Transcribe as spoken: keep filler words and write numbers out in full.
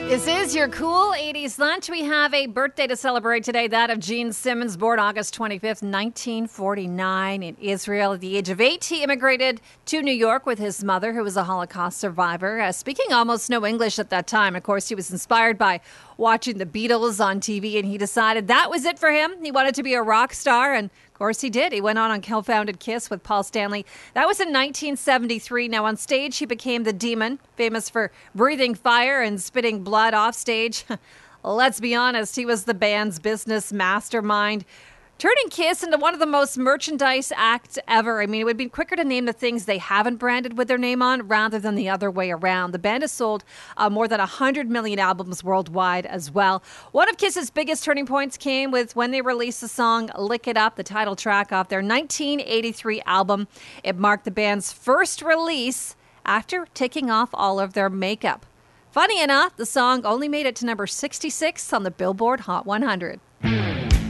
This is your cool eighties lunch. We have a birthday to celebrate today, that of Gene Simmons, born August twenty-fifth, nineteen forty-nine in Israel. At the age of eight, he immigrated to New York with his mother, who was a Holocaust survivor. Uh, speaking almost no English at that time, of course, he was inspired by watching the Beatles on T V, and he decided that was it for him. He wanted to be a rock star, and of course he did. He went on and co-founded Kiss with Paul Stanley. That was in nineteen seventy-three. Now on stage, he became the Demon, famous for breathing fire and spitting blood off stage. Let's be honest, he was the band's business mastermind, turning Kiss into one of the most merchandise acts ever. I mean, it would be quicker to name the things they haven't branded with their name on rather than the other way around. The band has sold uh, more than one hundred million albums worldwide as well. One of Kiss's biggest turning points came with when they released the song Lick It Up, the title track off their nineteen eighty-three album. It marked the band's first release after taking off all of their makeup. Funny enough, the song only made it to number sixty-six on the Billboard Hot one hundred.